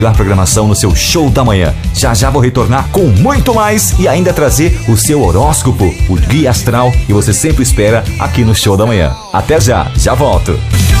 A programação no seu Show da Manhã. Já já vou retornar com muito mais e ainda trazer o seu horóscopo, o guia astral que você sempre espera aqui no Show da Manhã. Até já, já volto.